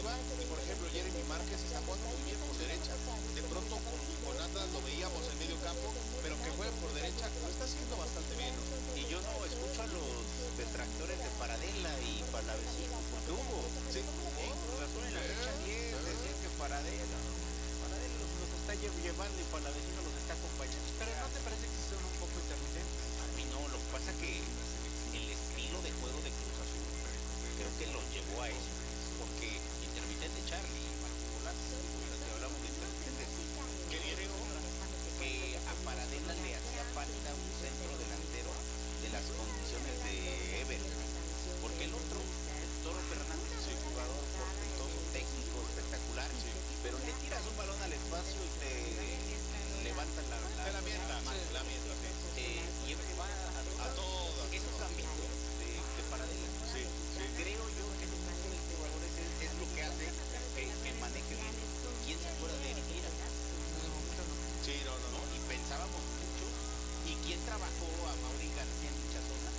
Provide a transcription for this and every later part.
Chivas, por ejemplo, Jeremy Márquez está jugando muy bien por derecha. De pronto con Atlas lo veíamos en medio campo, pero que juegue por derecha lo está haciendo bastante bien, ¿no? Y yo no escucho a los detractores de Paradela y Palavecino, porque hubo. Sí. En Cruz Azul en la fecha 10 decían que Paradela los está llevando y Palavecino los está acompañando. Pero ¿no te parece que son un poco intermitentes? A mí no, lo que pasa que el estilo de juego de Cruz Azul creo que los llevó a eso, porque intermitente Charlie y Martín Volante, si hablamos de intermitentes, que creo que a Paradela le hacía falta un centro delantero de las condiciones de Ever, porque el otro, el Toro Fernández, es un jugador portentoso, técnico, espectacular, sí, pero le tiras un balón al espacio y te levantan la mienta, la mienta, y va a todas. Eso también de Paradela. Sí, sí. Creo yo que ese tipo de jugadores es lo que hace que maneje bien. ¿Quién se acuerda de Herrera? Sí, no. Y pensábamos mucho. ¿Y quién trabajó a Mauri García en dicha zona?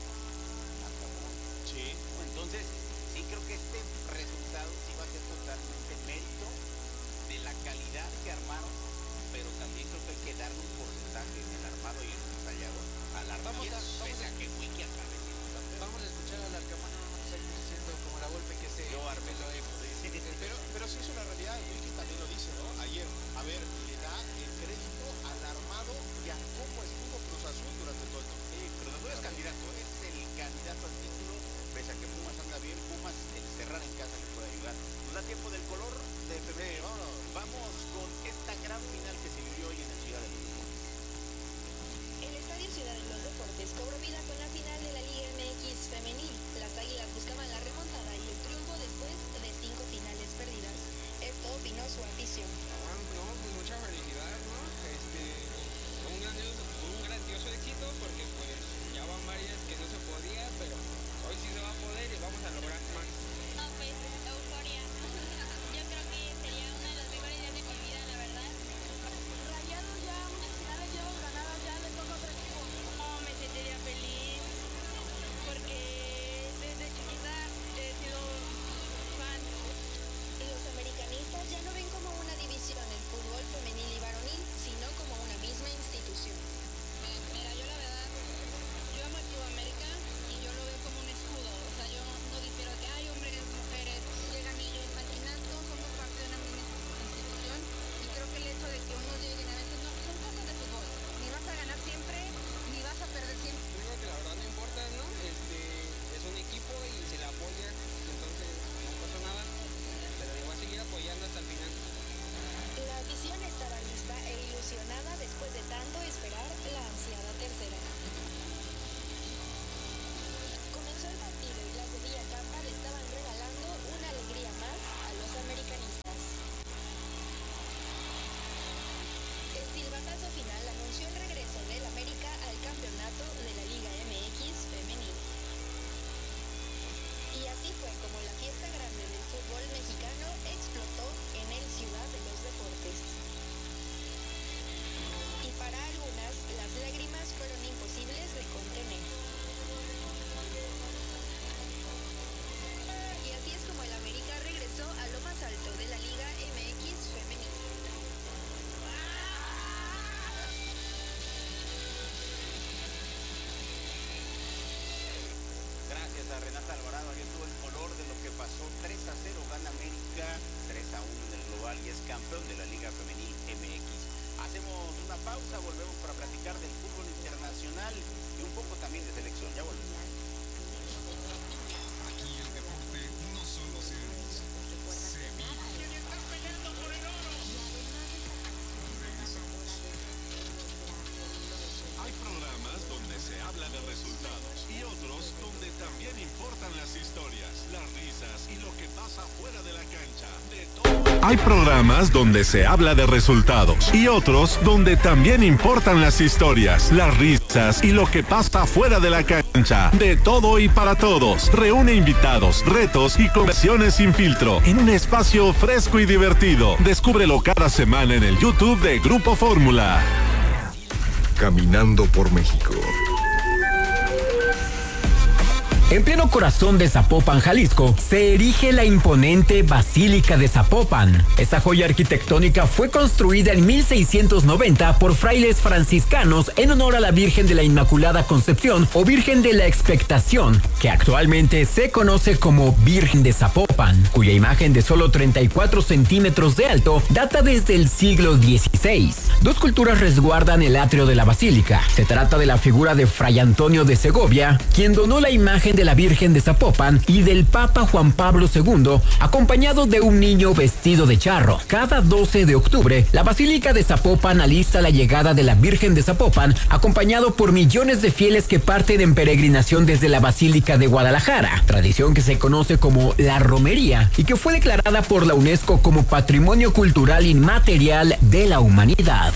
Sí. Entonces, sí creo que este resultado sí va a ser totalmente mérito de la calidad que armaron, pero también creo que hay que darle un porcentaje en el armado y en el ensayado al armado. Pese a que Wiki acabe siendo campeón. Vamos a escuchar al Arcamano, no nos está diciendo como la golpe que se... Yo armé lo dijo. Pero sí es una realidad, Wiki también lo dice, ¿no? Ayer, a ver, le da el crédito al armado y a cómo estuvo Cruz Azul durante todo el torneo. Cruz Azul es candidato, es el candidato al título, pese a que Pumas anda bien, Pumas el cerrar en casa le puede ayudar. Nos da tiempo del color de febrero. Vamos con esta gran final que se vivió hoy en la Ciudad de los Deportes. El Estadio Ciudad de los Deportes cobró vida con la final de la Liga MX femenil. Las Águilas buscaban la remontada y el triunfo después de 5 finales perdidas. Esto opinó su afición. No, pues mucha felicidad, ¿no? Un grandioso éxito porque pues ya van varias que no se podía, pero hoy sí se va a poder y vamos a lograr más. No, pues euforia. Yo creo que sería uno de los mejores días de mi vida, la verdad. Rayados ya muchas finales llevan ganadas, ya le toca otro equipo. No, me sentiría feliz porque desde chiquita he sido fan. Los americanistas ya no ven como una división el fútbol femenil y varonil, sino como una misma institución. Mira, yo la verdad, yo amo a Club América y yo lo veo como un escudo. O sea, yo no difiero que hay hombres, mujeres, llegan ellos, al final todos somos parte de una misma institución y creo que el hecho de que unos lleguen a veces no, son cosas de fútbol. Ni vas a ganar siempre, ni vas a perder siempre. Yo creo que la verdad no importa, ¿no? Es un equipo y se le apoya, entonces no pasa nada, pero le voy a seguir apoyando hasta el final. La afición estaba lista e ilusionada después de tanto esperar la ansiada tercera. Comenzó el partido y las de Villacampa le estaban regalando una alegría más a los americanistas. El silbatazo final anunció el regreso del América al campeonato de la Liga MX femenil. Y así fue como la fiesta grande del fútbol mexicano explotó en el Ciudad de los Deportes. Y para algunas, las lágrimas fueron imposibles de contener. Y así es como el América regresó a lo más alto de la Liga MX femenil. Gracias a Renata Alvarado, ahí estuvo el color de lo que pasó. 3-0 gana América, 3-1 en el global y es campeón de la Liga Femenil MX. Hacemos una pausa, volvemos para platicar del fútbol internacional y un poco también de selección. Ya volvemos. Aquí el deporte no solo se analiza, se vive. ¡Están peleando por el oro! Regresamos. Hay programas donde se habla de resultados y otros donde también importan las historias, las risas y lo que pasa fuera de la cancha. De todo. Hay programas donde se habla de resultados y otros donde también importan las historias, las risas y lo que pasa fuera de la cancha. De todo y para todos. Reúne invitados, retos y conversaciones sin filtro en un espacio fresco y divertido. Descúbrelo cada semana en el YouTube de Grupo Fórmula. Caminando por México. En pleno corazón de Zapopan, Jalisco, se erige la imponente Basílica de Zapopan. Esta joya arquitectónica fue construida en 1690 por frailes franciscanos en honor a la Virgen de la Inmaculada Concepción o Virgen de la Expectación, que actualmente se conoce como Virgen de Zapopan, cuya imagen de solo 34 centímetros de alto data desde el siglo XVI. Dos culturas resguardan el atrio de la basílica. Se trata de la figura de Fray Antonio de Segovia, quien donó la imagen de la Virgen de Zapopan, y del Papa Juan Pablo II, acompañado de un niño vestido de charro. Cada 12 de octubre, la Basílica de Zapopan alista la llegada de la Virgen de Zapopan, acompañado por millones de fieles que parten en peregrinación desde la Basílica de Guadalajara, tradición que se conoce como la romería y que fue declarada por la UNESCO como Patrimonio Cultural Inmaterial de la Humanidad.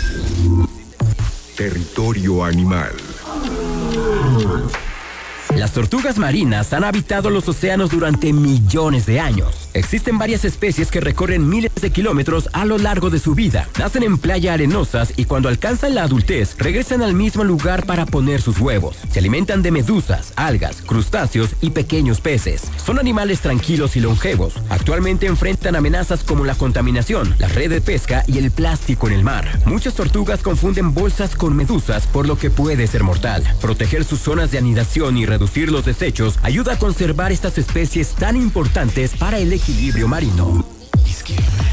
Territorio animal. Las tortugas marinas han habitado los océanos durante millones de años. Existen varias especies que recorren miles de kilómetros a lo largo de su vida. Nacen en playas arenosas y cuando alcanzan la adultez regresan al mismo lugar para poner sus huevos. Se alimentan de medusas, algas, crustáceos y pequeños peces. Son animales tranquilos y longevos. Actualmente enfrentan amenazas como la contaminación, la red de pesca y el plástico en el mar. Muchas tortugas confunden bolsas con medusas, por lo que puede ser mortal. Proteger sus zonas de anidación y reducir los desechos ayuda a conservar estas especies tan importantes para el equilibrio marino.